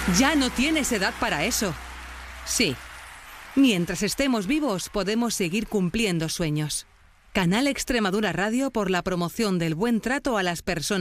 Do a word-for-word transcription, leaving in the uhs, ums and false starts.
Ya no tienes edad para eso. Sí. Mientras estemos vivos, podemos seguir cumpliendo sueños. Canal Extremadura Radio por la promoción del buen trato a las personas